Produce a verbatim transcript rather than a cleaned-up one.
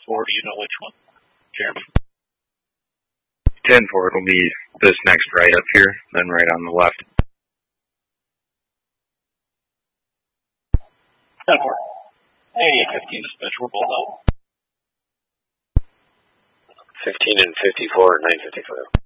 four, do you know which one, Jeremy? ten four will be this next right up here, then right on the left. ten four. Hey, fifteen dispatch, we're both out. fifteen and fifty-four, nine fifty-five.